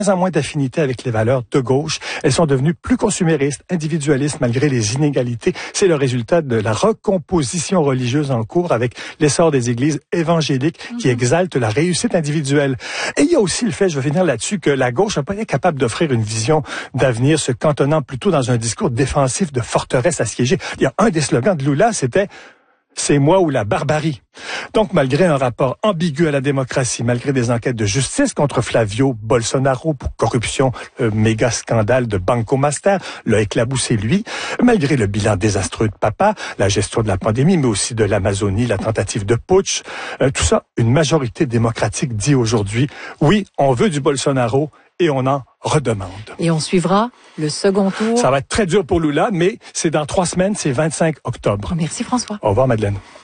en moins d'affinité avec les valeurs de gauche. Elles sont devenues plus consuméristes, individualistes malgré les inégalités. C'est le résultat de la recomposition religieuse en cours avec l'essor des églises évangéliques qui exaltent la réussite individuelle. Et il y a aussi le fait, je vais finir là-dessus, que la gauche n'a pas été capable d'offrir une vision d'avenir, se cantonnant plutôt dans un discours défensif de forteresse assiégée. Il y a un des slogans de Lula, c'était « C'est moi ou la barbarie ». Donc, malgré un rapport ambigu à la démocratie, malgré des enquêtes de justice contre Flavio Bolsonaro pour corruption, le méga scandale de Banco Master, l'a éclaboussé lui, malgré le bilan désastreux de Papa, la gestion de la pandémie, mais aussi de l'Amazonie, la tentative de putsch, tout ça, une majorité démocratique dit aujourd'hui, oui, on veut du Bolsonaro et on en redemande. Et on suivra le second tour. Ça va être très dur pour Lula, mais c'est dans 3 semaines, c'est 25 octobre. Merci François. Au revoir Madeleine.